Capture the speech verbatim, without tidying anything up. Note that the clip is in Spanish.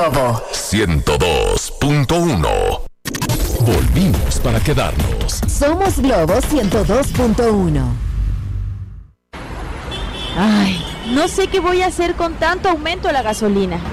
Globo ciento dos punto uno. Volvimos para quedarnos. Somos Globo ciento dos punto uno. Ay, no sé qué voy a hacer con tanto aumento a la gasolina.